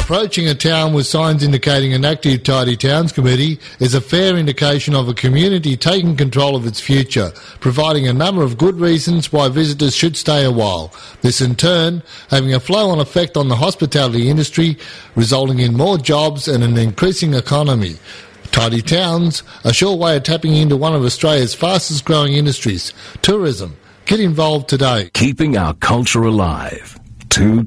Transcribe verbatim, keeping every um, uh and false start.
Approaching a town with signs indicating an active Tidy Towns committee is a fair indication of a community taking control of its future, providing a number of good reasons why visitors should stay a while. This in turn having a flow-on effect on the hospitality industry, resulting in more jobs and an increasing economy. Tidy Towns, a sure way of tapping into one of Australia's fastest growing industries, tourism. Get involved today. Keeping our culture alive. Two